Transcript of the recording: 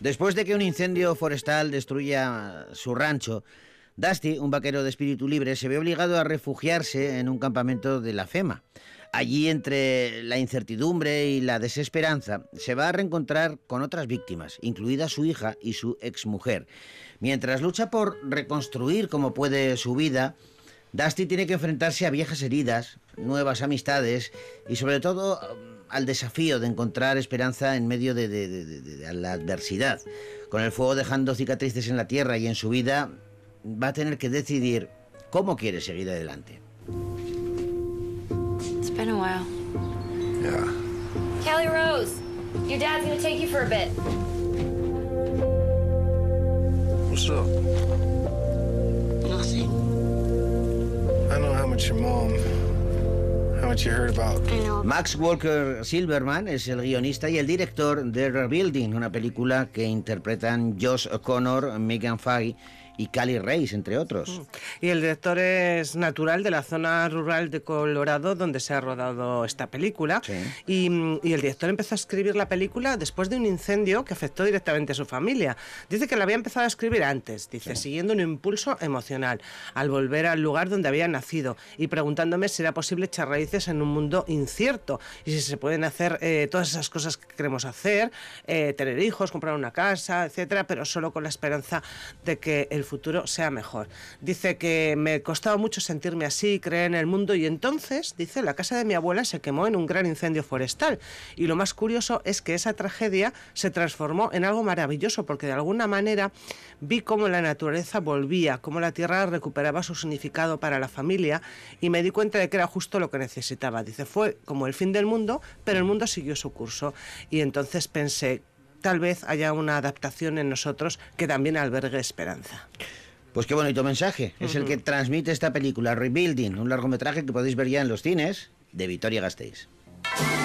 Después de que un incendio forestal destruya su rancho, Dusty, un vaquero de espíritu libre, se ve obligado a refugiarse en un campamento de la FEMA. Allí, entre la incertidumbre y la desesperanza, se va a reencontrar con otras víctimas, incluida su hija y su exmujer. Mientras lucha por reconstruir como puede su vida, Dusty tiene que enfrentarse a viejas heridas, nuevas amistades y sobre todo al desafío de encontrar esperanza en medio de la adversidad. Con el fuego dejando cicatrices en la tierra y en su vida, va a tener que decidir cómo quiere seguir adelante. It's been a while. Yeah. Kelly Rose, your dad's gonna take you for a bit. What's up? Nothing. I know how much your mom, how much you heard about. I know. Max Walker Silverman es el guionista y el director de Rebuilding, una película que interpretan Josh O'Connor, Megan Faggy y Cali Reis, entre otros. Y el director es natural de la zona rural de Colorado donde se ha rodado esta película. Sí. Y el director empezó a escribir la película después de un incendio que afectó directamente a su familia. Dice que la había empezado a escribir antes, dice, siguiendo un impulso emocional, al volver al lugar donde había nacido y preguntándome si era posible echar raíces en un mundo incierto y si se pueden hacer todas esas cosas que queremos hacer, tener hijos, comprar una casa, etcétera, pero solo con la esperanza de que el futuro sea mejor. Dice que me costaba mucho sentirme así, creer en el mundo, y entonces, dice, la casa de mi abuela se quemó en un gran incendio forestal, y lo más curioso es que esa tragedia se transformó en algo maravilloso, porque de alguna manera vi cómo la naturaleza volvía, cómo la tierra recuperaba su significado para la familia, y me di cuenta de que era justo lo que necesitaba. Dice, fue como el fin del mundo, pero el mundo siguió su curso, y entonces pensé, tal vez haya una adaptación en nosotros que también albergue esperanza. Pues qué bonito mensaje. Es el que transmite esta película, Rebuilding, un largometraje que podéis ver ya en los cines de Vitoria-Gasteiz.